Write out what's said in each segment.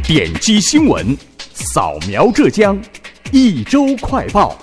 点击新闻，扫描浙江，一周快报。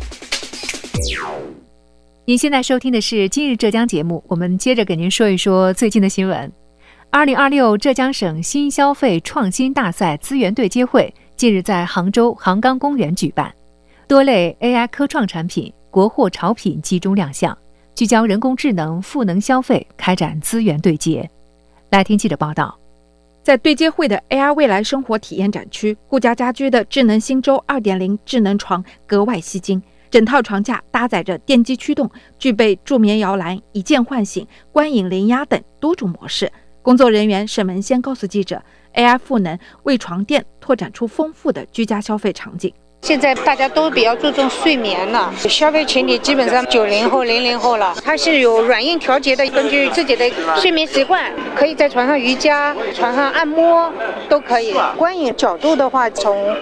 您现在收听的是今日浙江节目，我们接着给您说一说最近的新闻。2026浙江省新消费创新大赛资源对接会近日在杭州杭钢公园举办，多类 AI 科创产品、国货潮品集中亮相，聚焦人工智能赋能消费，开展资源对接。来听记者报道。 在对接会的 AI 未来生活体验展区，顾家家居的智能星舟 2.0 智能床格外吸睛，整套床架搭载着电机驱动，具备助眠摇篮、一键唤醒、观影零压等多种模式。工作人员沈文先告诉记者， AI 赋能为床垫拓展出丰富的居家消费场景。 现在大家都比较注重睡眠了，消费群体基本上90后、00后了，它是有软硬调节的，根据自己的睡眠习惯，可以在床上瑜伽、床上按摩都可以。观影角度的话，从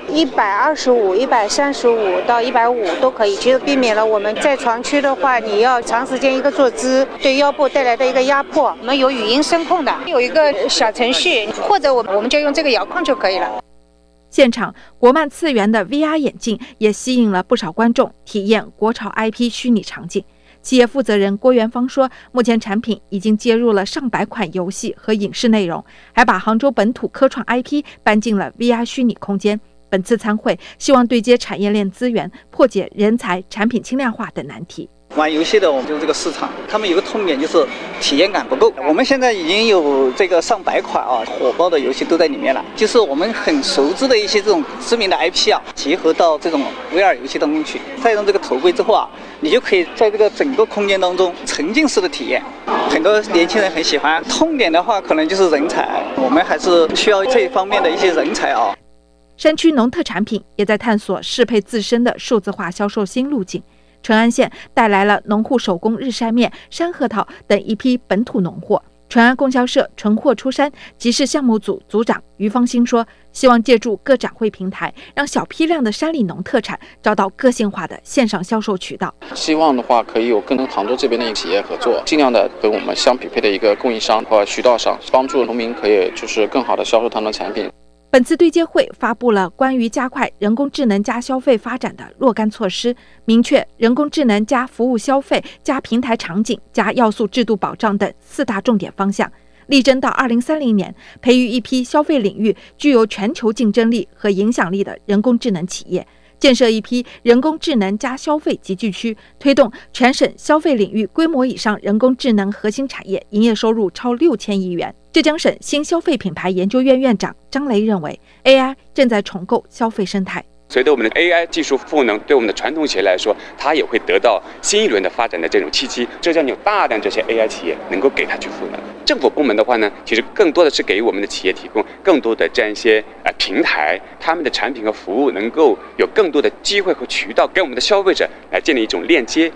125、135到150都可以，其实避免了我们在床区的话，你要长时间一个坐姿对腰部带来的一个压迫。我们有语音声控的，有一个小程序，或者我们就用这个遥控就可以了。 现场，国漫次元的 VR 眼镜也吸引了不少观众体验国潮 IP 虚拟场景。企业负责人郭元芳说，目前产品已经接入了上百款游戏和影视内容，还把杭州本土科创 IP 搬进了 VR 虚拟空间。本次参会希望对接产业链资源，破解人才、产品轻量化等难题。 玩游戏的我们就是这个市场，他们有个痛点就是体验感不够。我们现在已经有这个上百款火爆的游戏都在里面了，就是我们很熟知的一些这种知名的 IP 结合到这种 VR 游戏当中去，戴上这个头盔之后你就可以在这个整个空间当中沉浸式的体验。很多年轻人很喜欢。痛点的话可能就是人才，我们还是需要这方面的一些人才山区农特产品也在探索适配自身的数字化销售新路径。淳安县带来了农户手工日晒面、山核桃等一批本土农货。淳安供销社纯货出山集市项目组组长于方兴说，希望借助各展会平台，让小批量的山里农特产找到个性化的线上销售渠道。 希望的话可以有跟杭州这边的企业合作，尽量的跟我们相匹配的一个供应商和渠道商，帮助农民可以更好的销售他们的产品。 本次对接会发布了关于加快人工智能加消费发展的若干措施，明确人工智能加服务消费加平台场景加要素制度保障等4大重点方向，力争到2030年培育一批消费领域具有全球竞争力和影响力的人工智能企业，建设一批人工智能加消费集聚区，推动全省消费领域规模以上人工智能核心产业营业收入超6000亿元。浙江省新消费品牌研究院院长张雷认为， AI 正在重构消费生态。 随着我们的 AI 技术赋能，对我们的传统企业来说，它也会得到新一轮的发展的这种契机。浙江有大量这些 AI 企业能够给它去赋能。政府部门的话呢，其实更多的是给我们的企业提供更多的这样一些平台，他们的产品和服务能够有更多的机会和渠道，给我们的消费者来建立一种链接。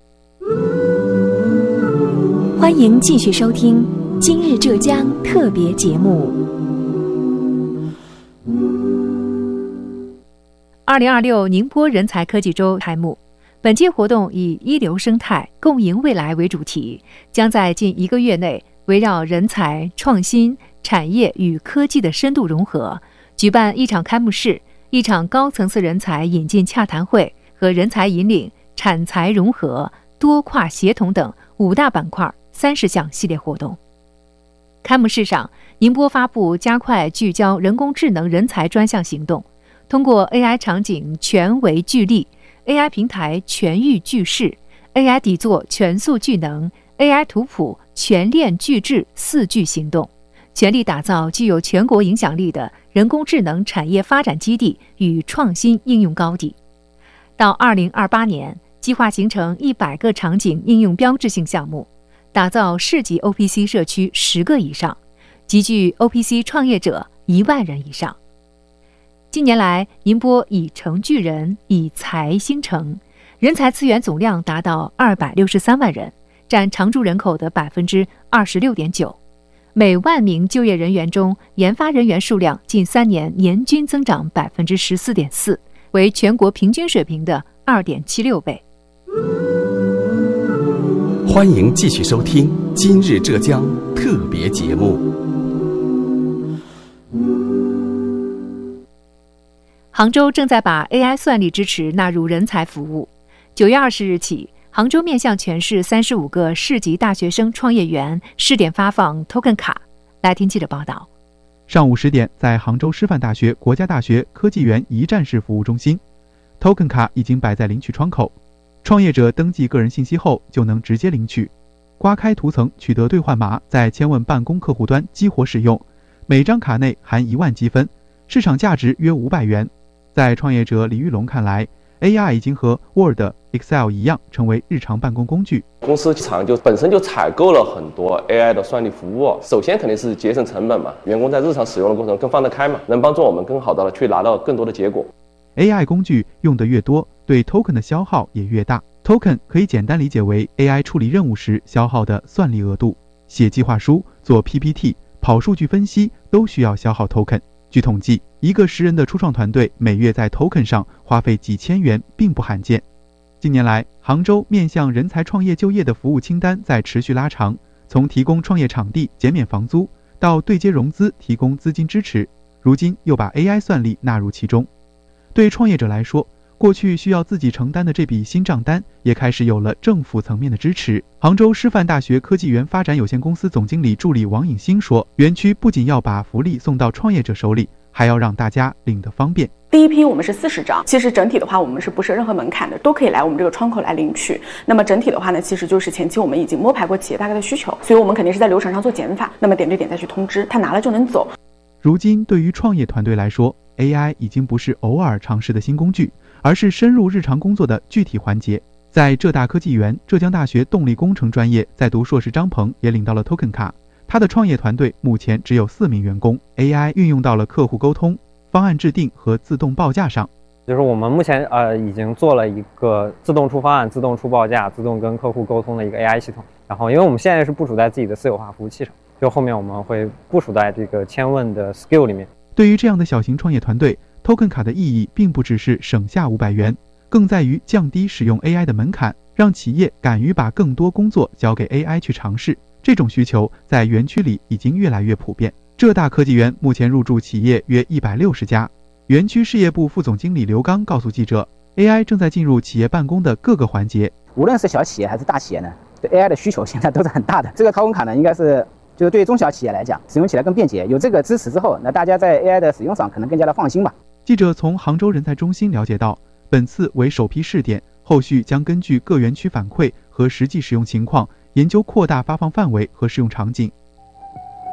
欢迎继续收听今日浙江特别节目。 2026宁波人才科技周开幕，本届活动以一流生态共赢未来为主题，将在近1个月内围绕人才、创新、产业与科技的深度融合，举办一场开幕式、一场高层次人才引进洽谈会和人才引领、产才融合、多跨协同等5大板块30项系列活动。开幕式上，宁波发布加快聚焦人工智能人才专项行动，通过 AI 场景全维聚力、AI 平台全域聚势、AI 底座全速聚能、AI 图谱全链聚智4聚行动，全力打造具有全国影响力的人工智能产业发展基地与创新应用高地。到2028年，计划形成100个场景应用标志性项目，打造市级 OPC 社区10个以上，集聚 OPC 创业者1万人以上。近年来，宁波以城聚人，以才兴城，人才资源总量达到263万人，占常住人口的26.9%。每万名就业人员中，研发人员数量近3年年均增长14.4%，为全国平均水平的2.76倍。 欢迎继续收听今日浙江特别节目。 杭州正在把 AI 算力支持纳入人才服务。9月20日起，杭州面向全市35个市级大学生创业园试点发放 Token 卡。来听记者报道。 上午10点，在杭州师范大学国家大学科技园一站式服务中心， Token 卡已经摆在领取窗口，创业者登记个人信息后就能直接领取。刮开图层取得兑换码，在千问办公客户端激活使用，每张卡内含1万积分，市场价值约500元。在创业者李玉龙看来， AI 已经和 Word、Excel 一样，成为日常办公工具。 公司本身就采购了很多 AI 的算力服务，首先肯定是节省成本嘛，员工在日常使用的过程更放得开嘛，能帮助我们更好的去拿到更多的结果。 AI 工具用得越多，对 Token 的消耗也越大。Token 可以简单理解为 AI 处理任务时消耗的算力额度，写计划书、做 PPT、跑数据分析都需要消耗 Token。据统计，一个10人的初创团队每月在 Token 上花费几千元并不罕见。近年来，杭州面向人才创业就业的服务清单在持续拉长，从提供创业场地、减免房租，到对接融资、提供资金支持，如今又把 AI 算力纳入其中。对创业者来说，过去需要自己承担的这笔新账单也开始有了政府层面的支持。杭州师范大学科技园发展有限公司总经理助理王颖欣说，园区不仅要把福利送到创业者手里，还要让大家领得方便。 第一批我们是40张，其实整体的话我们是不设任何门槛的，都可以来我们这个窗口来领取。那么整体的话呢，其实就是前期我们已经摸排过企业大概的需求，所以我们肯定是在流程上做减法，那么点对点再去通知，他拿了就能走。 如今对于创业团队来说， AI 已经不是偶尔尝试的新工具，而是深入日常工作的具体环节。在浙大科技园，浙江大学动力工程专业在读硕士张鹏也领到了 Token 卡。他的创业团队目前只有4名员工， AI 运用到了客户沟通、方案制定和自动报价上。 就是我们目前已经做了一个自动出方案、自动出报价、自动跟客户沟通的一个 AI 系统。然后因为我们现在是部署在自己的私有化服务器上，就后面我们会部署在这个千问的 skill 里面。 对于这样的小型创业团队， Token 卡的意义并不只是省下500元，更在于降低使用 AI 的门槛，让企业敢于把更多工作交给 AI 去尝试。这种需求在园区里已经越来越普遍。浙大科技园目前入驻企业约160家。园区事业部副总经理刘刚告诉记者， AI 正在进入企业办公的各个环节。 无论是小企业还是大企业呢，对 AI 的需求现在都是很大的。这个 Token 卡呢，应该是就是对中小企业来讲，使用起来更便捷。有这个支持之后，那大家在 AI 的使用上可能更加的放心吧。 记者从杭州人才中心了解到，本次为首批试点，后续将根据各园区反馈和实际使用情况，研究扩大发放范围和适用场景。